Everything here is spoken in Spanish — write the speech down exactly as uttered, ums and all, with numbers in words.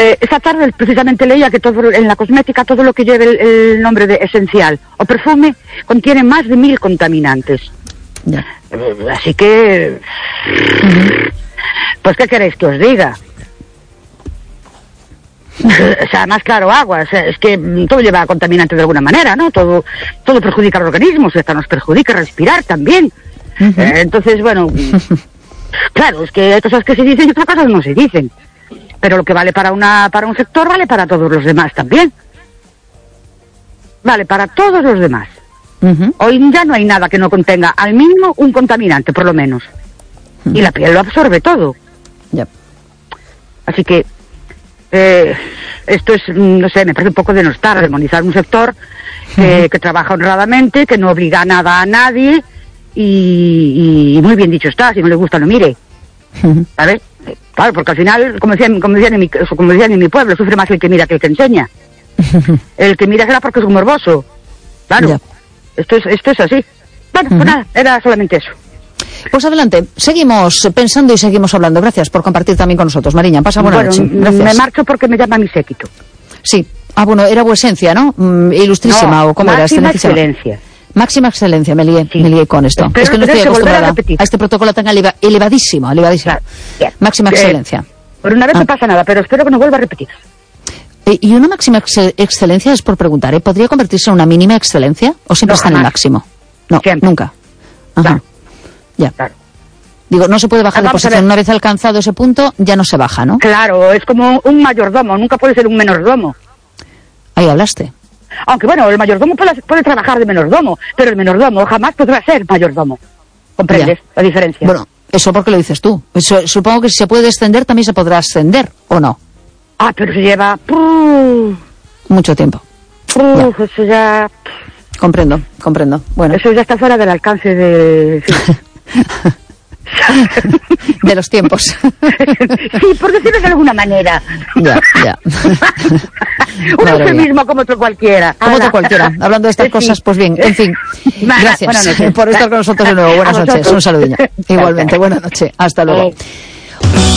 Eh, esta tarde precisamente leía que todo en la cosmética, todo lo que lleve el, el nombre de esencial o perfume, contiene más de mil contaminantes. Ya. Eh, así que... Uh-huh. Pues, ¿qué queréis que os diga? O sea, más claro, agua. O sea, es que todo lleva contaminante de alguna manera, ¿no? Todo todo perjudica al organismo, o sea, hasta nos perjudica respirar también. Uh-huh. Eh, entonces, bueno, claro, es que hay cosas que se dicen y otras cosas no se dicen. Pero lo que vale para una para un sector vale para todos los demás también. Vale para todos los demás. Uh-huh. Hoy ya no hay nada que no contenga al mínimo un contaminante, por lo menos. Uh-huh. Y la piel lo absorbe todo. Yep. Así que Eh, esto es, no sé, me parece un poco denostar, demonizar un sector que, uh-huh. que trabaja honradamente, que no obliga a nada a nadie y, y muy bien dicho está, si no le gusta no mire, uh-huh. ¿sabes? Claro, porque al final, como decían, como decían, en, mi, como decían en mi pueblo, sufre más el que mira que el que enseña. Uh-huh. El que mira será porque es un morboso. Claro, yeah. esto es esto es así. Bueno, uh-huh. pues nada, era solamente eso. Pues adelante, seguimos pensando y seguimos hablando. Gracias por compartir también con nosotros, Mariña. Pasa buena bueno, noche. Gracias. Me marcho porque me llama mi séquito. Sí. Ah, bueno, era vuesencia, ¿no? Mm, ilustrísima, no, ¿o cómo era? Máxima excelencia. Máxima excelencia, me lié, sí. me lié con esto. Pero es que no estoy acostumbrada a, a este protocolo tan eleva, elevadísimo, elevadísimo. Claro. Máxima eh, excelencia. Por una vez ah. no pasa nada, pero espero que no vuelva a repetir. Eh, ¿Y una máxima ex- excelencia es por preguntar, ¿eh? ¿Podría convertirse en una mínima excelencia? ¿O siempre no, está en el máximo? No, siempre. Nunca. Ajá. Claro. Ya. Claro. Digo, no se puede bajar de posición. Una vez alcanzado ese punto, ya no se baja, ¿no? Claro, es como un mayordomo, nunca puede ser un menordomo. Ahí hablaste. Aunque bueno, el mayordomo puede, puede trabajar de menordomo, pero el menordomo jamás podrá ser mayordomo. ¿Comprendes ya. la diferencia? Bueno, eso porque lo dices tú. Eso, supongo que si se puede descender, también se podrá ascender, ¿o no? Ah, pero se lleva... Uh, mucho tiempo. Uh, ya. Eso ya... Comprendo, comprendo. Bueno. Eso ya está fuera del alcance de... Sí. de los tiempos. Sí, por decirlo de alguna manera. Ya, ya. Un eufemismo como otro cualquiera. Como otro cualquiera. Hablando de estas sí. cosas, pues bien, en fin. Gracias por estar con nosotros de nuevo. Buenas noches. Un saludillo. Igualmente, buenas noches. Hasta luego.